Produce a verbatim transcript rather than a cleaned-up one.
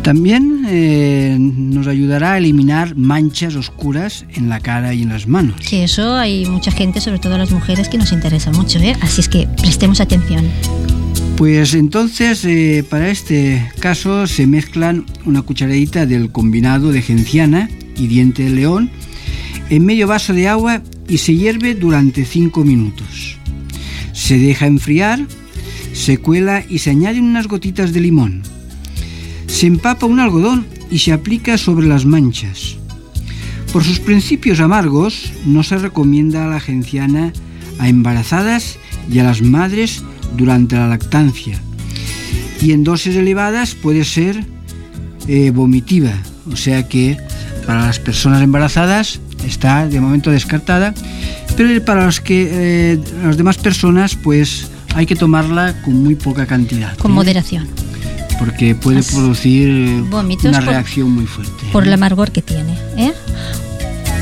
También eh, nos ayudará a eliminar manchas oscuras en la cara y en las manos. Que eso hay mucha gente, sobre todo las mujeres, que nos interesa mucho, ¿eh? Así es que prestemos atención. Pues entonces, eh, para este caso se mezclan una cucharadita del combinado de genciana y diente de león en medio vaso de agua y se hierve durante cinco minutos. Se deja enfriar, se cuela y se añaden unas gotitas de limón. Se empapa un algodón y se aplica sobre las manchas. Por sus principios amargos, no se recomienda la genciana a embarazadas y a las madres durante la lactancia. Y en dosis elevadas puede ser eh, vomitiva, o sea que para las personas embarazadas está de momento descartada, pero para los que eh, las demás personas pues hay que tomarla con muy poca cantidad. Con ¿eh? moderación. Porque puede producir vómitos una por, reacción muy fuerte. Por el amargor que tiene, ¿eh?